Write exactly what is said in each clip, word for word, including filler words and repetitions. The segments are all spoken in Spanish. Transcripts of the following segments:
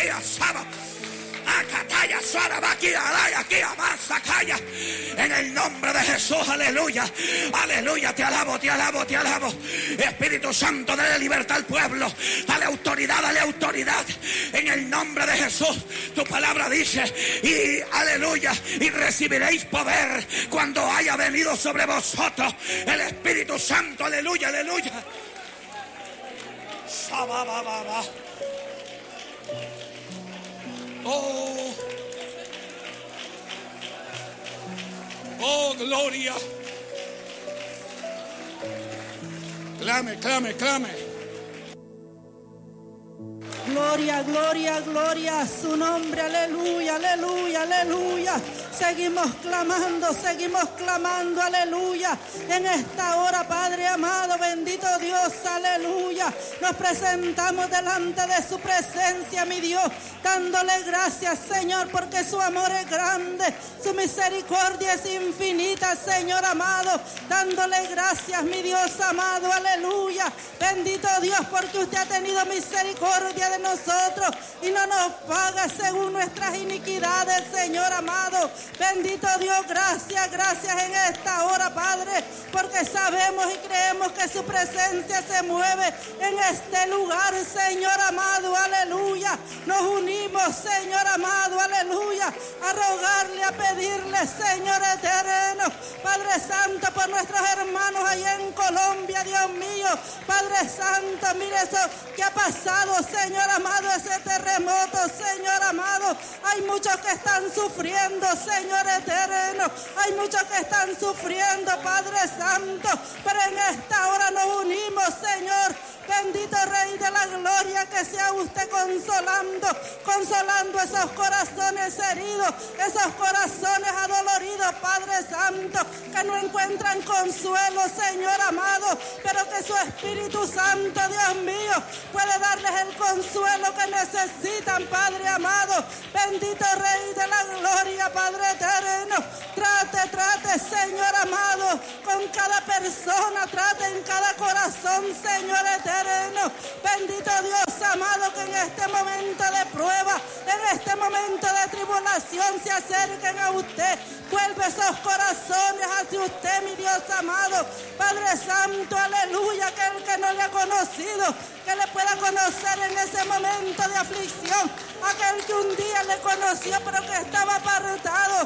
aquí asaba. Acataya, Suarabaquia, Alaya, aquí amasa, calla. En el nombre de Jesús, aleluya. Aleluya, te alabo, te alabo, te alabo. Espíritu Santo, dale libertad al pueblo. Dale autoridad, dale autoridad. En el nombre de Jesús, tu palabra dice, y aleluya, y recibiréis poder cuando haya venido sobre vosotros el Espíritu Santo, aleluya, aleluya. Shabababa. Oh, oh, gloria. Clame, clame, clame. Gloria, gloria, gloria a su nombre, aleluya, aleluya, aleluya. Seguimos clamando, seguimos clamando, aleluya. En esta hora, Padre amado, bendito Dios, aleluya. Nos presentamos delante de su presencia, mi Dios, dándole gracias, Señor, porque su amor es grande, su misericordia es infinita, Señor amado. Dándole gracias, mi Dios amado, aleluya. Bendito Dios, porque usted ha tenido misericordia de nosotros y no nos paga según nuestras iniquidades, Señor amado. Bendito Dios, gracias, gracias en esta hora, Padre, porque sabemos y creemos que su presencia se mueve en este lugar, Señor amado, aleluya. Nos unimos, Señor amado, aleluya, a rogarle, a pedirle, Señor eterno, Padre Santo, por nuestros hermanos allá en Colombia, Dios mío, Padre Santo, mire eso que ha pasado, Señor amado, ese terremoto, Señor amado. Hay muchos que están sufriendo, Señor eterno, hay muchos que están sufriendo, Padre Santo, pero en esta hora nos unimos, Señor. Bendito Rey de la Gloria, que sea usted consolando, consolando esos corazones heridos, esos corazones adoloridos, Padre Santo, que no encuentran consuelo, Señor amado, pero que su Espíritu Santo, Dios mío, puede darles el consuelo que necesitan, Padre amado. Bendito Rey de la Gloria, Padre eterno, trate, trate, Señor amado, con cada persona, trate en cada corazón, Señor eterno. Bendito Dios amado, que en este momento de prueba, en este momento de tribulación, se acerquen a usted. Vuelve esos corazones hacia usted, mi Dios amado. Padre Santo, aleluya, que el que no le ha conocido, que le pueda conocer en ese momento de aflicción. Aquel que un día le conoció, pero que estaba apartado.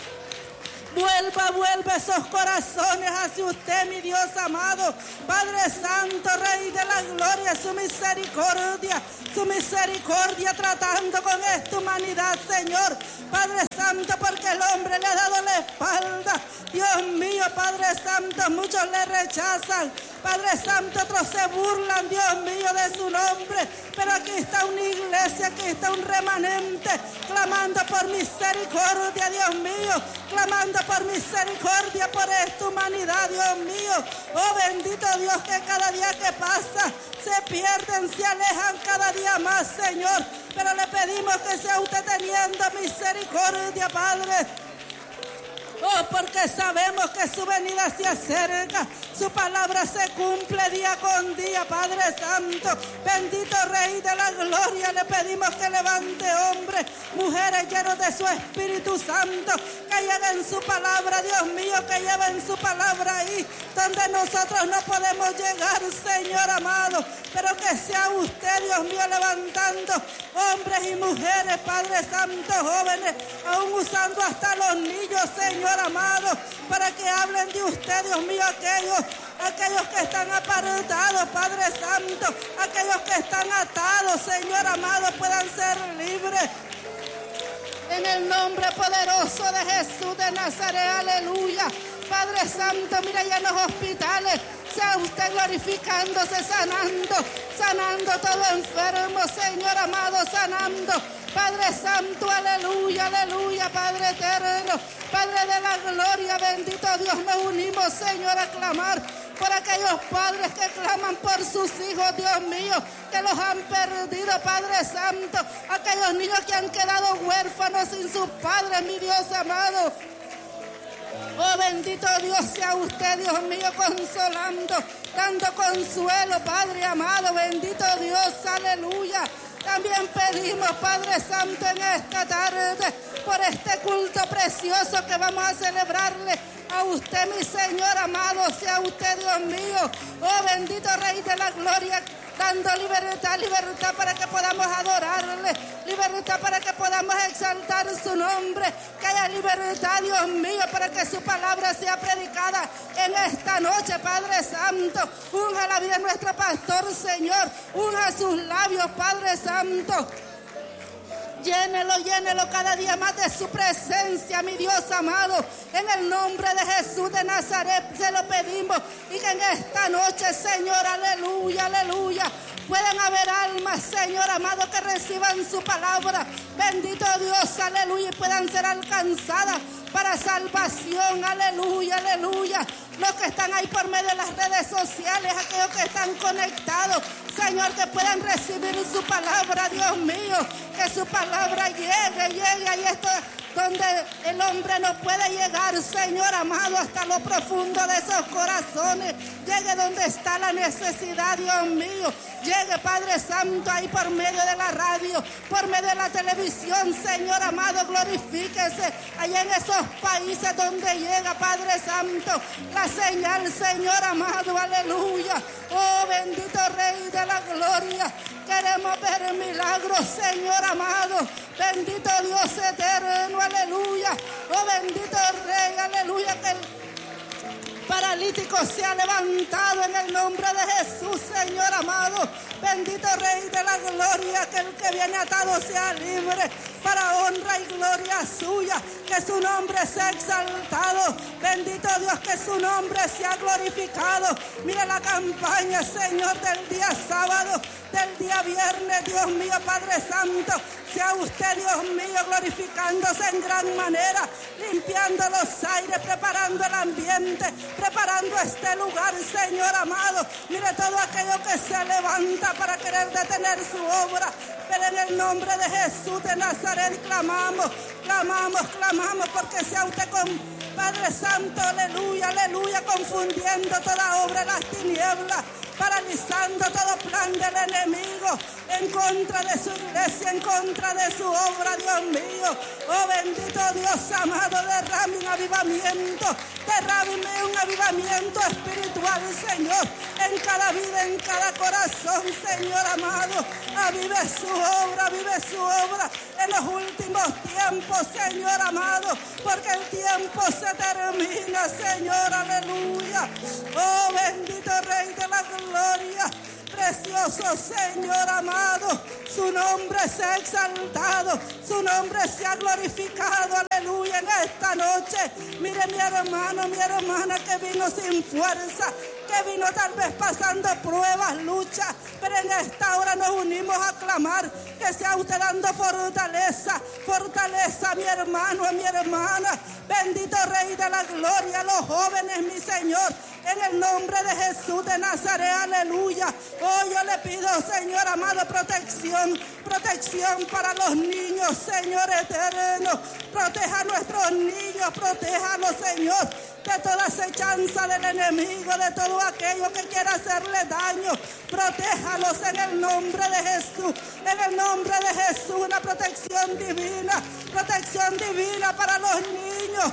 Vuelva, vuelva esos corazones hacia usted, mi Dios amado. Padre Santo, Rey de la Gloria, su misericordia, su misericordia tratando con esta humanidad, Señor. Padre Santo, porque el hombre le ha dado la espalda. Dios mío, Padre Santo, muchos le rechazan. Padre Santo, otros se burlan, Dios mío, de su nombre. Pero aquí está una iglesia, aquí está un remanente, clamando por misericordia, Dios mío, clamando por misericordia por esta humanidad, Dios mío. Oh, bendito Dios, que cada día que pasa se pierden, se alejan cada día más, Señor. Pero le pedimos que sea usted teniendo misericordia, Padre. Oh, porque sabemos que su venida se acerca, su palabra se cumple día con día, Padre Santo. Bendito Rey de la Gloria, le pedimos que levante hombres, mujeres llenos de su Espíritu Santo, que lleven su palabra, Dios mío, que lleven su palabra ahí donde nosotros no podemos llegar, Señor amado. Pero que sea usted, Dios mío, levantando hombres y mujeres, Padre Santo, jóvenes, aún usando hasta los niños, Señor amado, para que hablen de usted, Dios mío, aquellos, aquellos que están apartados, Padre Santo, aquellos que están atados, Señor amado, puedan ser libres. En el nombre poderoso de Jesús de Nazaret, aleluya. Padre Santo, mira ya en los hospitales, sea usted glorificándose, sanando, sanando todo enfermo, Señor amado, sanando. Padre Santo, aleluya, aleluya, Padre eterno, Padre de la gloria, bendito Dios, nos unimos, Señor, a clamar por aquellos padres que claman por sus hijos, Dios mío, que los han perdido, Padre Santo, aquellos niños que han quedado huérfanos sin sus padres, mi Dios amado. Oh, bendito Dios sea usted, Dios mío, consolando, dando consuelo, Padre amado, bendito Dios, aleluya. También pedimos, Padre Santo, en esta tarde, por este culto precioso que vamos a celebrarle a usted, mi Señor amado, sea usted, Dios mío, oh bendito Rey de la Gloria, dando libertad, libertad para que podamos adorarle, libertad para que podamos exaltar su nombre, que haya libertad, Dios mío, para que su palabra sea predicada en esta noche, Padre Santo. Unja la vida de nuestro pastor, Señor, unja sus labios, Padre Santo. Llénelo, llénelo cada día más de su presencia, mi Dios amado. En el nombre de Jesús de Nazaret se lo pedimos. Y que en esta noche, Señor, aleluya, aleluya, puedan haber almas, Señor amado, que reciban su palabra. Bendito Dios, aleluya, y puedan ser alcanzadas para salvación, aleluya, aleluya. Los que están ahí por medio de las redes sociales, aquellos que están conectados, Señor, que puedan recibir su palabra, Dios mío, que su palabra llegue, llegue, y esto donde el hombre no puede llegar, Señor amado, hasta lo profundo de esos corazones, llegue donde está la necesidad, Dios mío, llegue, Padre Santo, ahí por medio de la radio, por medio de la televisión, Señor amado, glorifíquese, allá en esos países donde llega, Padre Santo, la señal, Señor amado, aleluya, oh bendito Rey de la Gloria, queremos ver milagros, Señor amado, bendito Dios eterno, aleluya, oh bendito Rey, aleluya, que el paralítico se ha levantado en el nombre de Jesús, Señor amado, bendito Rey de la Gloria, que el que viene atado sea libre, para honra y gloria suya, que su nombre sea exaltado, bendito Dios, que su nombre sea glorificado. Mira la campaña, Señor, del día sábado, del día viernes, Dios mío, Padre Santo, sea usted, Dios mío, glorificándose en gran manera, limpiando los aires, preparando el ambiente, preparando este lugar, Señor amado. Mire todo aquello que se levanta para querer detener su obra, pero en el nombre de Jesús de Nazaret clamamos, clamamos, clamamos, porque sea usted con Padre Santo, aleluya, aleluya, confundiendo toda obra de las tinieblas, paralizando todo plan del enemigo en contra de su iglesia, en contra de su obra, Dios mío. Oh bendito Dios amado, derrame un avivamiento, derrame un avivamiento espiritual, Señor, en cada vida, en cada corazón, Señor amado. Avive su obra, vive su obra en los últimos tiempos, Señor amado, porque el tiempo se termina, Señor, aleluya. Oh bendito Rey de la Gloria, precioso Señor amado, su nombre sea exaltado, su nombre sea glorificado, aleluya, en esta noche. Mire mi hermano, mi hermana que vino sin fuerza, que vino tal vez pasando pruebas, luchas, pero en esta hora nos unimos a clamar, que sea usted dando fortaleza, fortaleza, mi hermano, mi hermana, bendito Rey de la Gloria, los jóvenes, mi Señor, en el nombre de Jesús de Nazaret, aleluya. Hoy yo le pido, Señor amado, protección, protección para los niños, Señor eterno. Proteja a nuestros niños, protéjalos, Señor, de toda acechanza del enemigo, de todo aquello que quiera hacerle daño. Protéjalos en el nombre de Jesús, en el nombre de Jesús, una protección divina, protección divina para los niños.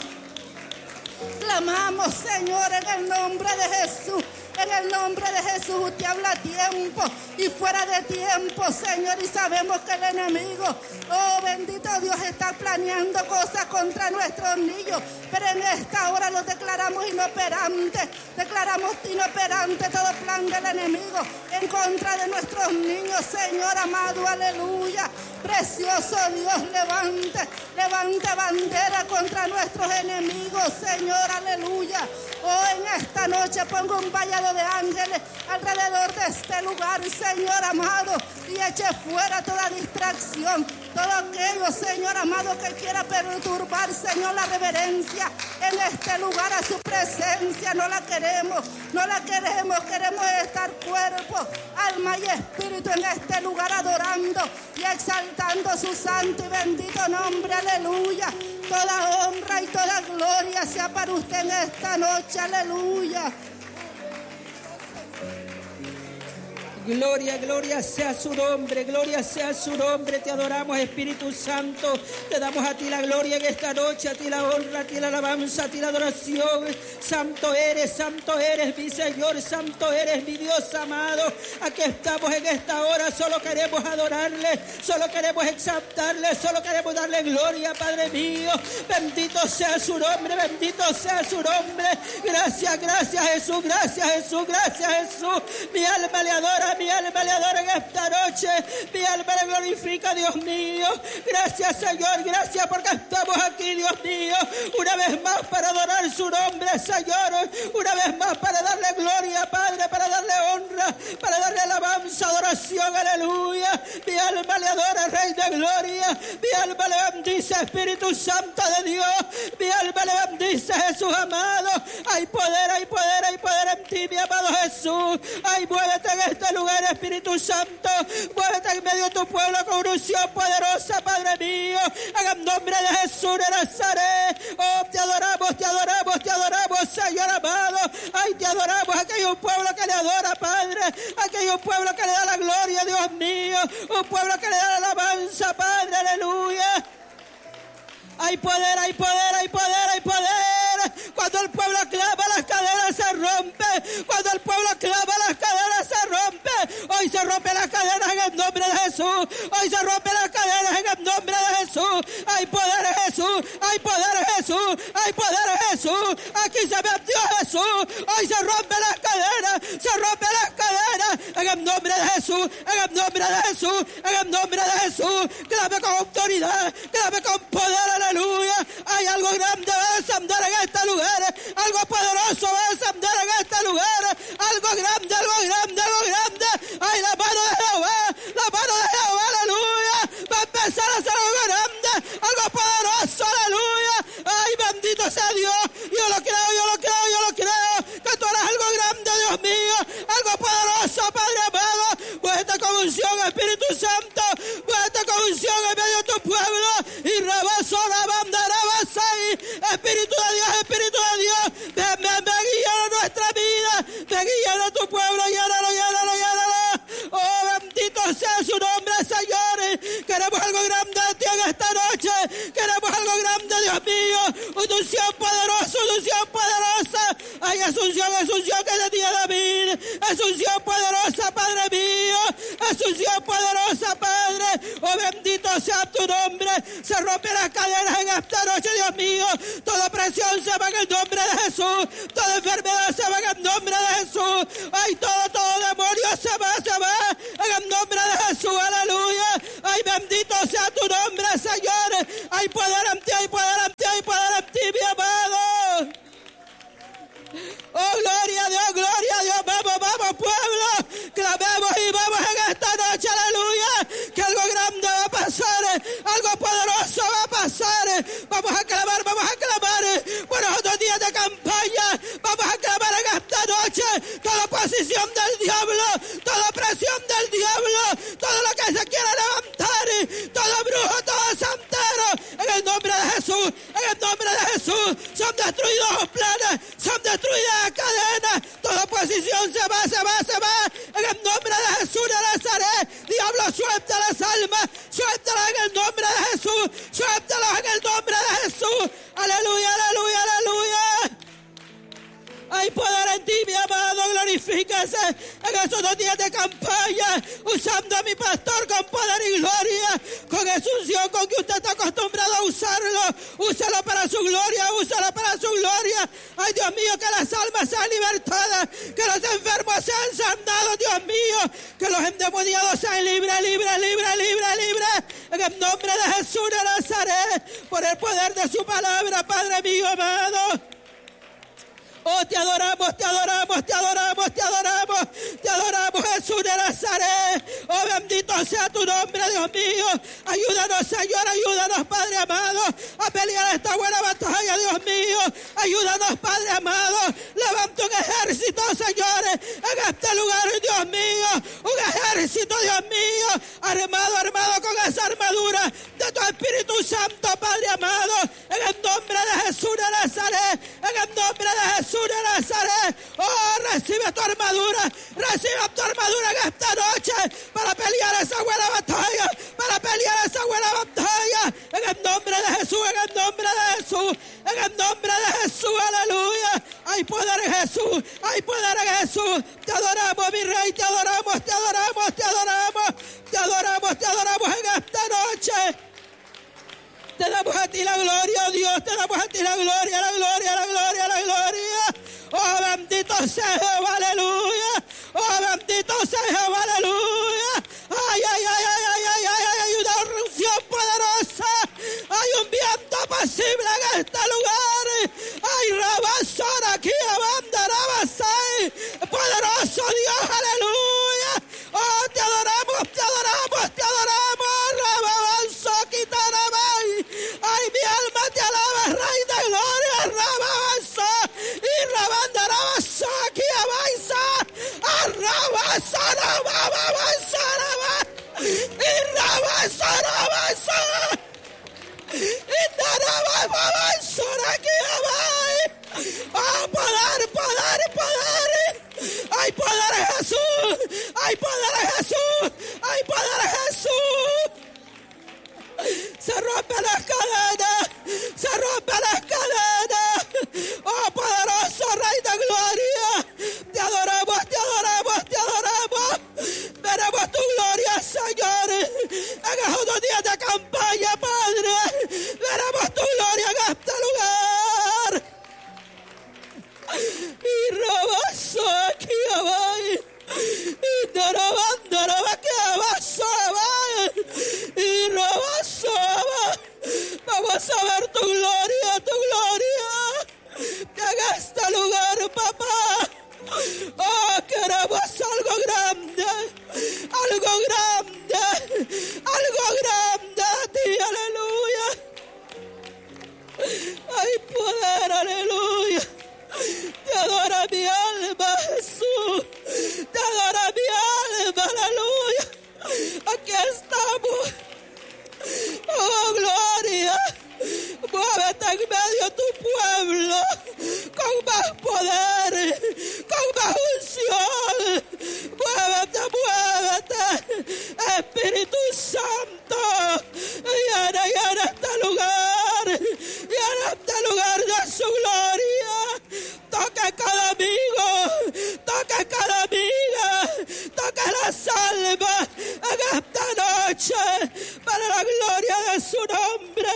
Clamamos, Señor, en el nombre de Jesús. En el nombre de Jesús, usted habla a tiempo y fuera de tiempo, Señor, y sabemos que el enemigo, oh bendito Dios, está planeando cosas contra nuestros niños, pero en esta hora los declaramos inoperantes, declaramos inoperante todo plan del enemigo en contra de nuestros niños, Señor amado, aleluya. Precioso Dios, levante, levante bandera contra nuestros enemigos, Señor, aleluya. Oh, en esta noche pongo un vallado de ángeles alrededor de este lugar, Señor amado, y eche fuera toda distracción, todo aquello, Señor amado, que quiera perturbar, Señor, la reverencia en este lugar a su presencia. No la queremos, no la queremos, queremos estar cuerpo, alma y espíritu en este lugar adorando y exaltando su santo y bendito nombre, aleluya. Toda honra y toda gloria sea para usted en esta noche, aleluya. Gloria, gloria sea su nombre, gloria sea su nombre. Te adoramos, Espíritu Santo. Te damos a ti la gloria en esta noche, a ti la honra, a ti la alabanza, a ti la adoración. Santo eres, santo eres, mi Señor, santo eres, mi Dios amado. Aquí estamos en esta hora, solo queremos adorarle, solo queremos exaltarle, solo queremos darle gloria, Padre mío. Bendito sea su nombre, bendito sea su nombre. Gracias, gracias Jesús, gracias Jesús, gracias Jesús. Mi alma le adora, mi alma le adora en esta noche, mi alma le glorifica, Dios mío. Gracias Señor, gracias porque estamos aquí, Dios mío, una vez más para adorar su nombre, Señor, una vez más para darle gloria, Padre, para darle honra, para darle alabanza, adoración, aleluya. Mi alma le adora, Rey de gloria, mi alma le bendice, Espíritu Santo de Dios, mi alma le bendice, Jesús amado. Hay poder, hay poder, hay poder en ti, mi amado Jesús. Ay, muévete en este lugar, Espíritu Santo, muévete en medio de tu pueblo con unción poderosa, Padre mío, en el nombre de Jesús de Nazaret. Oh, te adoramos, te adoramos, te adoramos, Señor amado. Ay, te adoramos. Aquí hay un pueblo que le adora, Padre. Aquí hay un pueblo que le da la gloria, Dios mío. Un pueblo que le da la alabanza, Padre, aleluya. Hay poder, hay poder, hay poder, hay poder. Cuando el pueblo clama, las cadenas se rompen. Cuando el pueblo clama, las cadenas se rompen. Hoy se rompen las cadenas en el nombre de Jesús. Hoy se rompen las cadenas en el nombre de Jesús. Hay poder en Jesús, hay poder en Jesús, hay poder en Jesús. Aquí se metió Jesús. Hoy se rompen las cadenas, se rompen las cadenas. En el nombre de Jesús, en el nombre de Jesús, en el nombre de Jesús. Clame con autoridad, clame con poder, aleluya. Hay algo grande va a descender en este lugar. Algo poderoso va a descender en este lugar. Algo grande, algo grande, algo grande. Hay la mano de Jehová, la mano de Jehová, aleluya. Va a empezar a hacer algo grande, algo poderoso, aleluya. Ay, bendito sea Dios. Yo lo creo, yo lo creo, yo lo creo. Que tú eres algo grande, Dios mío. Algo poderoso, Padre amado. Muévete con unción, Espíritu Santo. Muévete con unción en medio de tu pueblo. Y rebaso la bandera, Espíritu de Dios, Espíritu de Dios. Ven, ven, ven y llena nuestra vida. Ven y llena tu pueblo, llénalo, llénalo, llénalo. Oh, bendito sea su nombre, Señor. Queremos algo grande de ti en esta noche. Queremos algo grande, Dios mío. Una unción poderosa, una unción poderosa. Ay, es unción, es unción que tenía David. Es unción poderosa, Padre mío. Es unción poderosa, Padre. Oh, bendito sea tu nombre. Se rompen las cadenas en esta noche, Dios mío. Toda presión se va en el nombre de Jesús. Toda enfermedad se va en el nombre de Jesús. Ay, todo, todo demonio se va, se va en el nombre de Jesús, aleluya. Ay, bendito sea tu nombre, Señor. Hay poder en ti, hay poder en ti, hay poder en ti, mi amado. Oh, gloria a Dios, gloria a Dios. Vamos, vamos, pueblo. Clamemos y vamos en esta noche, aleluya. Que algo grande va a pasar. Algo poderoso va a pasar. Vamos a clamar, vamos a clamar. Por los otros días de campaña. Vamos a clamar en esta noche. Toda oposición del diablo. Toda presión del diablo. Todo lo que se quiera levantar. Todo brujo, todo santero. En el nombre de Jesús. En el nombre de Jesús. Son destruidos los planes. Son destruidas las cadenas. Toda oposición se va, se va, se va. En el nombre de Jesús de Nazaret. Diablo, suelta las almas. Suéltalas en el nombre de Jesús. Suéltalas en el nombre de Jesús. Aleluya, aleluya, aleluya. Hay poder en ti, mi amado, glorifíquese en esos dos días de campaña, usando a mi pastor con poder y gloria, con esa unción con que usted está acostumbrado a usarlo. Úsalo para su gloria, úsalo para su gloria. Ay, Dios mío, que las almas sean libertadas, que los enfermos sean sanados, Dios mío, que los endemoniados sean libres, libres, libres, libres, libres, en el nombre de Jesús de Nazaret, por el poder de su palabra, Padre mío amado. Oh, te adoramos, te adoramos, te adoramos, te adoramos, te adoramos, Jesús de Nazaret. Oh, bendito sea tu nombre, Dios mío. Ayúdanos, Señor, ayúdanos, Padre amado, a pelear esta buena batalla, Dios mío. Ayúdanos, Padre amado. Levanta un ejército, señores, en este lugar, Dios mío. Un ejército, Dios mío, armado, armado con esa armadura de tu Espíritu Santo, Padre amado. En el nombre de Jesús de Nazaret, en el nombre de Jesús de Nazaret. Oh, recibe tu armadura, recibe tu armadura en esta damos a ti la gloria, oh Dios, te damos a ti la gloria, la gloria, la gloria, la gloria. Oh, bendito sea Jehová, aleluya. Oh, bendito sea Jehová, aleluya. Ay, ay, ay, ay, ay, ay, ay, ay, hay una unción poderosa. Hay un viento apacible en este lugar. Ay, rabasora aquí, abanda, rabasai. Poderoso Dios, aleluya. Oh, te adoramos, te adoramos, te adoramos. Rababanzo, quitarabay. Ay, mi alma te alaba, Rey de gloria, rababanzo. Y rabanda, rabasó, aquí, avanza. Arrabasa, rababanzo, rababanzo. Y rabasa, rabasa. Y rabasa, aquí, avanza. Oh, poder, poder, poder. Hay poder en Jesús. Hay poder en Jesús. Hay poder en Jesús. Se rompen las cadenas. Se rompen las cadenas. Oh, poderoso Rey de gloria. Te adoramos, te adoramos, te adoramos. Veremos tu gloria, Señor. En estos días de campaña, Padre. Veremos tu gloria en este lugar. Y robasó aquí abajo. Y no robando, no va que abajo abajo. Y robasó abajo. Vamos a ver tu gloria, tu gloria. En este lugar, papá. Oh, queremos algo grande. Algo grande. Algo grande a ti, aleluya. Hay poder, aleluya. Te adora mi alma, Jesús. Te adora mi alma, aleluya. Aquí estamos. Oh, gloria. Muévete en medio de tu pueblo. Con más poder. Con más unción. Muévete, muévete. Espíritu Santo. Llena, llena este lugar. Llena este lugar de su gloria. Toca cada amigo, toca cada amiga, toca las almas en esta noche para la gloria de su nombre.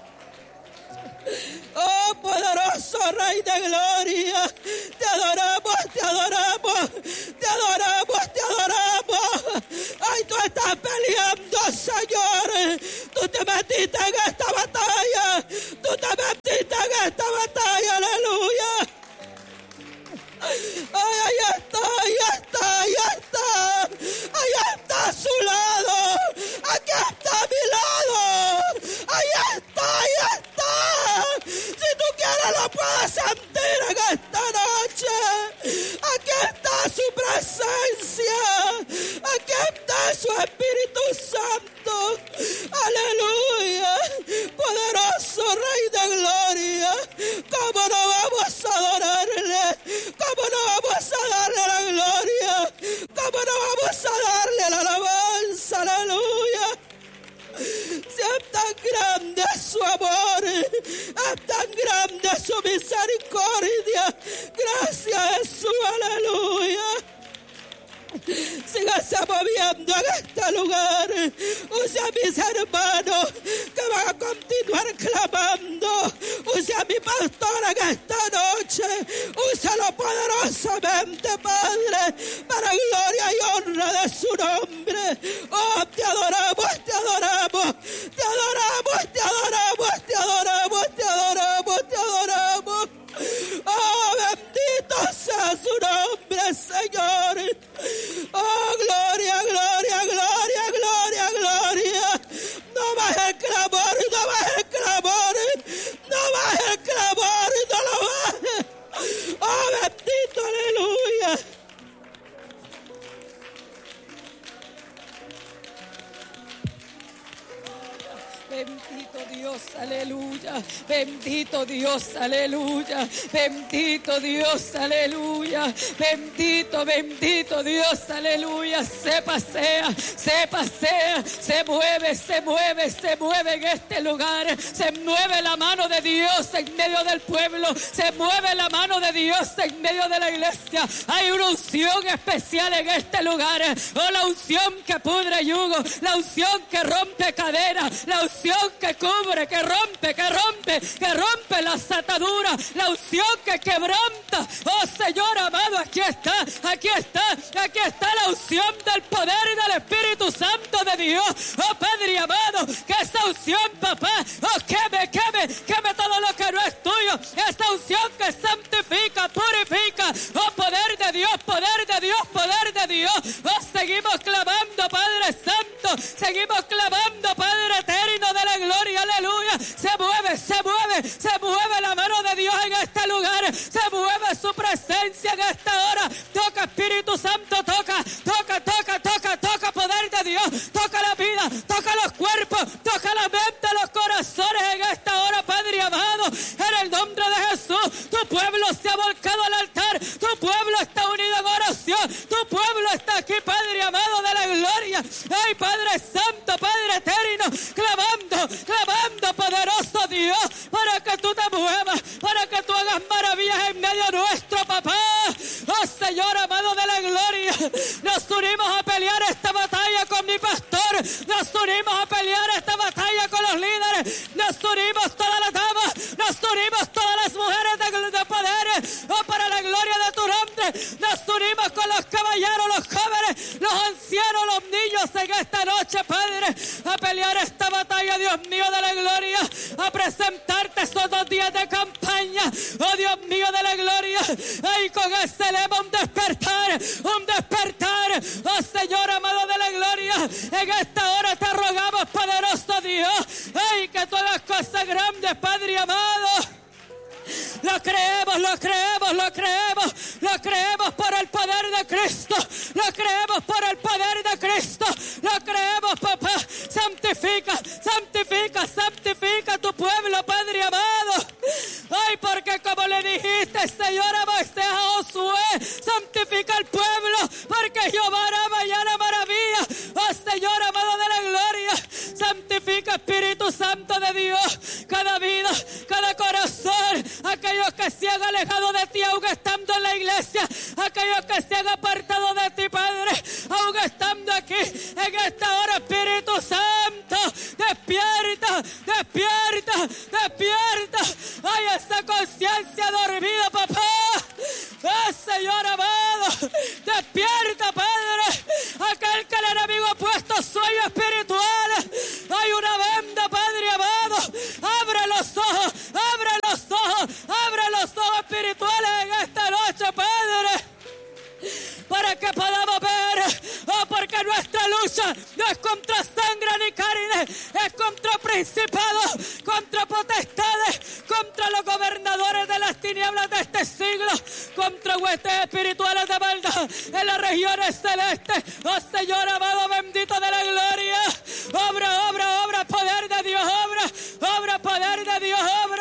Oh, poderoso Rey de gloria, te adoramos, te adoramos, te adoramos, te adoramos. Ay, tú estás peleando, Señor. Tú te metiste en esta batalla, tú te metiste en esta batalla, aleluya. Ay, ahí está, ahí está, ahí está. Ahí está a su lado. Aquí está a mi lado. Ahí está, ahí está. Si tú quieres lo puedes sentir en esta noche. Aquí está su presencia. Aquí está su Espíritu Santo. Aleluya. Poderoso Rey de gloria. ¿Cómo no vamos a adorarle? ¿Cómo no vamos a darle la gloria? ¿Cómo no vamos a darle la alabanza? Aleluya. Si es tan grande su amor, es tan grande su misericordia. Gracias, Jesús, aleluya. Sígase moviendo en este lugar. Use a mis hermanos que van a continuar clamando. Use a mi pastor en esta noche. Úsalo poderosamente, Padre, para gloria y honra de su nombre. Oh, te adoramos, te adoramos, te adoramos, te adoramos, te adoramos, te adoramos, te adoramos. Oh, bendito sea su nombre, Señor. Oh, gloria, gloria, gloria, gloria, gloria. No baje el clamor, no baje el clamor. No baje el clamor, no lo baje. Oh, bendito, aleluya. Bendito Dios, aleluya. Bendito Dios, aleluya. Bendito Dios, aleluya. Bendito, bendito Dios, aleluya. Se pasea, se pasea, se mueve, se mueve, se mueve en este lugar. Se mueve la mano de Dios en medio del pueblo. Se mueve la mano de Dios en medio de la iglesia. Hay una unción especial en este lugar. Oh, la unción que pudre yugo, la unción que rompe cadenas, la unción unción que cubre, que rompe, que rompe, que rompe las ataduras, la unción que quebranta. Oh Señor amado, aquí está, aquí está, aquí está la unción del poder y del Espíritu Santo de Dios. Oh Padre amado, que esa unción, papá, oh queme, queme, queme todo lo que no es tuyo. Esa unción que santifica, purifica. Oh poder de Dios, poder de Dios, poder de Dios. Oh seguimos clamando, Padre Santo, seguimos clamando, Padre eterno de la gloria, aleluya. Se mueve, se mueve, se mueve la mano de Dios en este lugar, se mueve su presencia en esta hora. Toca Espíritu Santo, toca, toca, toca, toca, toca poder de Dios, toca la vida, toca los cuerpos, toca la mente, los corazones en esta hora, Padre amado, en el nombre de Jesús. Tu pueblo se ha volcado al altar, tu pueblo está unido en oración, tu pueblo está aquí, Padre amado de la gloria. Ay, Padre Santo, Padre eterno, clamando, clamando, poderoso Dios, para que tú te muevas, para que tú hagas maravillas en medio nuestro, papá. Oh Señor amado de la gloria, nos unimos a pelear esta batalla con mi pastor, nos unimos a pelear esta batalla con los líderes, nos unimos todas las damas, nos unimos todas las mujeres de, de poder, oh para la gloria de tu nombre, nos unimos con los caballeros, los jóvenes, los ancianos, los niños en esta noche, Padre, a pelear esta batalla, Dios mío de la gloria, a presentarte esos dos días de campaña, oh Dios mío de la gloria, ay, con ese lema un despertar, un despertar, oh Señor amado de la gloria, en esta hora te rogamos, poderoso Dios, ay, que tú hagas cosas grandes, Padre amado. Lo creemos, lo creemos, lo creemos, lo creemos por el poder de Cristo, lo creemos por el poder de Cristo, lo creemos, papá. Santifica, santifica, santifica tu pueblo, Padre amado. Ay, porque como le dijiste, Señor, a Moisés, a Josué, santifica el pueblo, porque Jehová hará mañana maravilla. Oh Señor amado de la gloria, santifica, Espíritu Santo de Dios, cada vida, cada corazón, aquellos que se han alejado de ti aún estando en la iglesia, aquellos que se han apartado de ti, Padre, aún estando aquí en esta hora, Espíritu Santo, despierta, despierta, despierta, ay, esa conciencia dormida, papá, oh Señor amado, despierta, Padre, aquel que el enemigo ha puesto sueño espiritual, hay una venda, Padre amado, abre los ojos, abre los ojos, abre los ojos espirituales en esta noche, Padre, para que podamos ver, oh, porque nuestra lucha no es contra sangre ni carne, es contra principados, contra potestades, contra los gobernadores de las tinieblas de este siglo, contra huestes espirituales de maldad en las regiones celestes. Oh Señor amado, bendito de la gloria, obra, obra, obra, poder de Dios, obra, obra, poder de Dios, obra.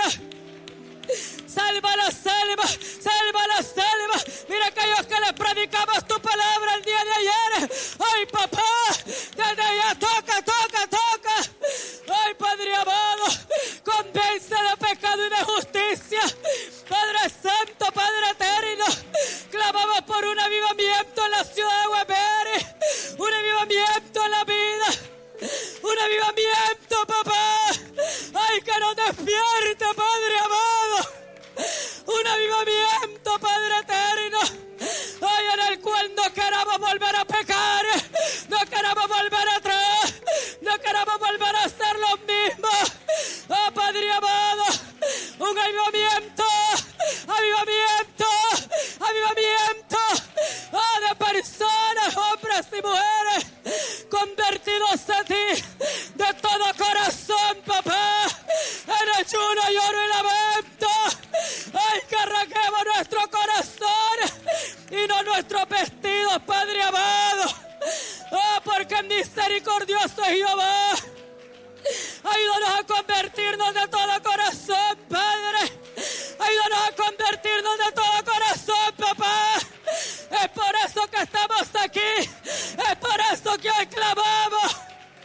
Salva la salva, salva la salva. Mira aquellos que les predicamos tu palabra el día de ayer. Ay, papá, desde allá toca, toca, toca. Ay, Padre amado, convence de pecado y de justicia. Padre Santo, Padre eterno, clamamos por un avivamiento en la ciudad de Huepere, un avivamiento en la vida, un avivamiento, papá. Ay, que nos despierte, Padre amado. Un avivamiento, Padre eterno, ay, en el cual no queramos volver a pecar, no queramos volver atrás, no queramos volver a ser los mismos. Oh, Padre amado, un avivamiento, avivamiento, avivamiento, oh, de personas, hombres y mujeres, convertidos a ti, de todo corazón, papá, en ayuno, lloro y lamento. Ay, que arranquemos nuestro corazón y no nuestros vestidos, Padre amado. Oh, porque misericordioso es Jehová. Ayúdanos a convertirnos de todo corazón, Padre. Ayúdanos a convertirnos de todo corazón, papá. Es por eso que estamos aquí. Es por eso que hoy clamamos.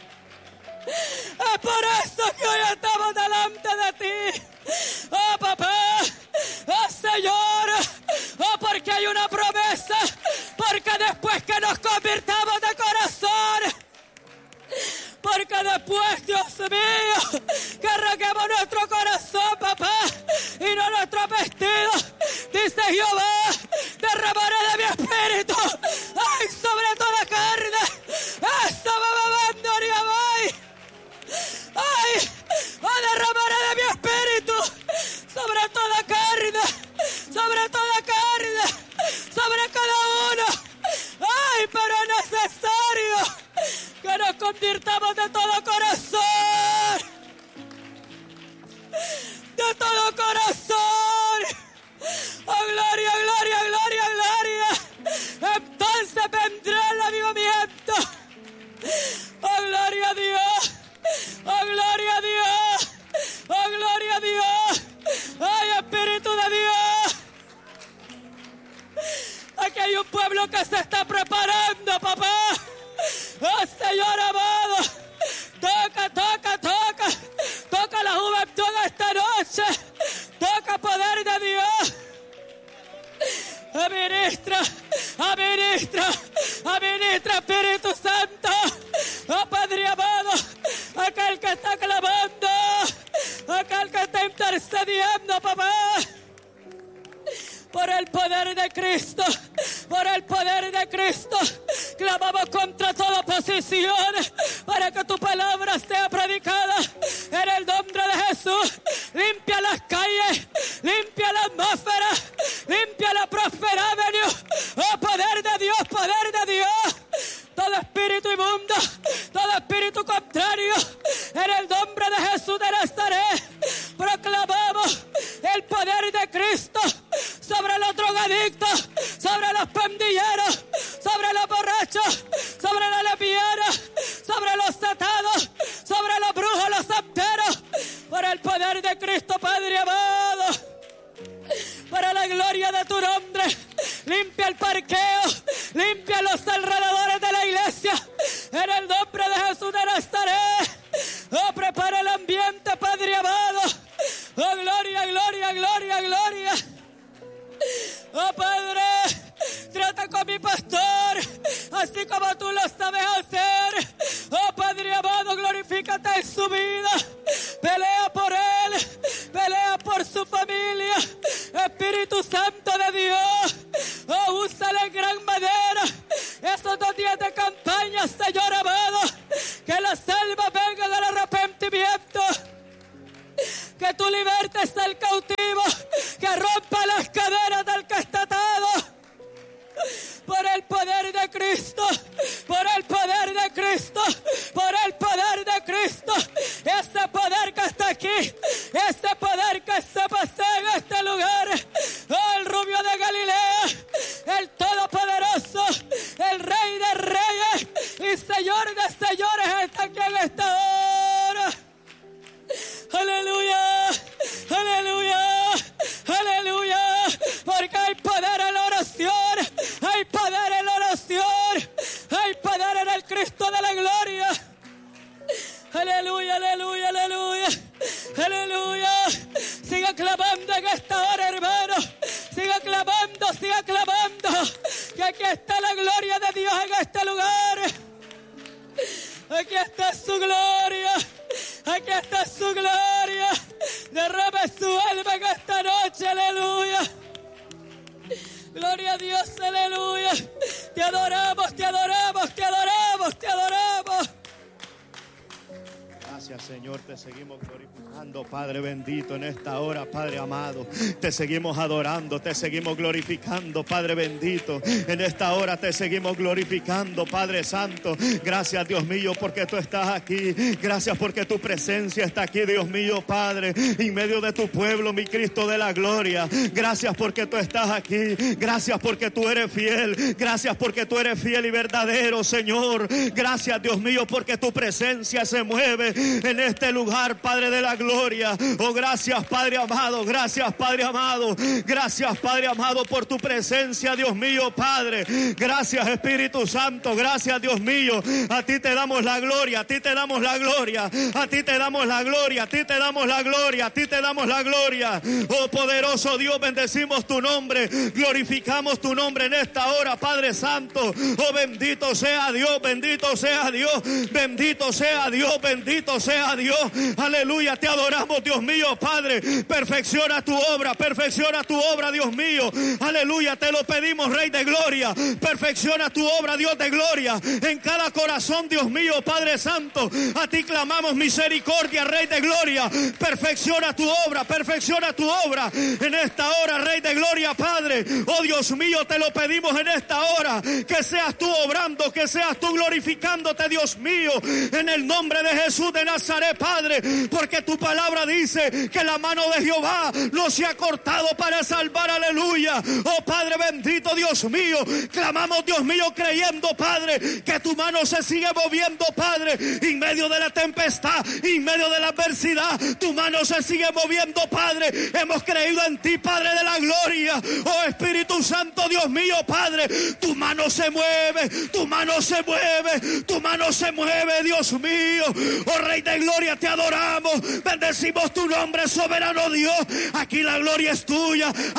Es por eso que hoy estamos delante de ti. Oh, papá. Oh, Señor. Oh, porque hay una promesa. Porque después que nos convirtamos de corazón, porque después, Dios mío, de Cristo, por el poder de Cristo, clamamos contra toda oposición para que tu palabra sea predicada en el nombre de Jesús. Limpia las calles, limpia la atmósfera, limpia la Prosper Avenue. Oh, poder de Dios, poder de Dios. Todo espíritu inmundo, todo espíritu contrario, en el nombre de Jesús de Nazaret, proclamamos el poder de Cristo sobre los drogadictos, sobre los pandilleros, sobre los borrachos, sobre las lesbianas, sobre los atados, sobre los brujos, los santeros, por el poder de Cristo, Padre amado. Para la gloria de tu nombre, limpia el parqueo, limpia los alrededores de la iglesia, en el nombre de Jesús de Nazaret. Oh, prepara el ambiente, Padre amado. Oh, gloria, gloria, gloria, gloria. Oh, Padre, trata con mi pastor, así como tú lo sabes hacer. Oh, Padre amado, glorifícate en su vida. Pelea por él, pelea por su familia. Espíritu Santo de Dios, oh, úsale en gran manera. Esos dos días de campaña, Señor amado, que las almas vengan al arrepentimiento. Que tú libertes al cautivo, que rompa las cadenas del que está atado. Por el poder de Cristo, por el poder de Cristo, por el poder de Cristo. Ese poder que está aquí, ese poder que se pasea en este lugar. Oh, el rubio de Galilea, el todopoderoso, el rey de reyes y señor de señores está aquí en esta hora. Aleluya, aleluya, aleluya, porque hay poder en la oración, hay poder en la oración, hay poder en el Cristo de la gloria. Aleluya, aleluya, aleluya, aleluya. Siga clamando en esta hora, hermano, siga clamando, siga clamando, que aquí está la gloria de Dios en este lugar. Aquí está su gloria, aquí está su gloria. Derrame su alma en esta noche, aleluya. Gloria a Dios, aleluya. Te adoramos, te adoramos, te adoramos, te adoramos. Gracias, Señor, te seguimos glorificando, Padre bendito, en esta hora, Padre amado. Te seguimos adorando, te seguimos glorificando, Padre bendito. En esta hora te seguimos glorificando, Padre santo. Gracias, Dios mío, porque tú estás aquí. Gracias porque tu presencia está aquí, Dios mío, Padre, en medio de tu pueblo, mi Cristo de la gloria. Gracias porque tú estás aquí. Gracias porque tú eres fiel. Gracias porque tú eres fiel y verdadero, Señor. Gracias, Dios mío, porque tu presencia se mueve en este lugar, Padre de la gloria. Oh, gracias, Padre amado, gracias, Padre amado, gracias, Padre amado, por tu presencia, Dios mío, Padre. Gracias, Espíritu Santo, gracias, Dios mío. A ti te damos la gloria, a ti te damos la gloria, a ti te damos la gloria, a ti te damos la gloria, a ti te damos la gloria. Oh, poderoso Dios, bendecimos tu nombre, glorificamos tu nombre en esta hora, Padre Santo. Oh, bendito sea Dios, bendito sea Dios, bendito sea Dios, bendito sea Dios. Aleluya, te adoramos, Dios mío, Padre. Perfecciona tu obra, perfecciona tu obra, Dios mío. Aleluya, te lo pedimos, Rey de gloria. Perfecciona tu obra, Dios de gloria, en cada corazón, Dios mío, Padre Santo. A ti clamamos misericordia, Rey de gloria. Perfecciona tu obra, perfecciona tu obra en esta hora, Rey de gloria, Padre. Oh, Dios mío, te lo pedimos en esta hora, que seas tú obrando, que seas tú glorificándote, Dios mío, en el nombre de Jesús de Nazaret, Padre, porque tu palabra dice que la mano de Jehová no se ha cortado para salvar, aleluya. Oh, Padre bendito, Dios mío, clamamos, Dios mío, creyendo, Padre, que tu mano se sigue moviendo, Padre, en medio de la tempestad, en medio de la adversidad, tu mano se sigue moviendo, Padre. Hemos creído en ti, Padre de la gloria. Oh, Espíritu Santo, Dios mío, Padre, tu mano se mueve, tu mano se mueve, tu mano se mueve, Dios mío. Oh, Rey de gloria, te adoramos, bendecimos tu nombre, soberano Dios. Aquí la gloria es tuya,